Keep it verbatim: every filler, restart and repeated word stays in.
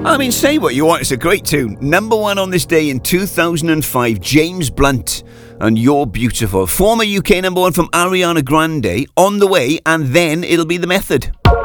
I mean, say what you want, it's a great tune. Number one on this day in two thousand five, James Blunt and You're Beautiful. Former U K number one from Ariana Grande, On the Way, and then it'll be The Method.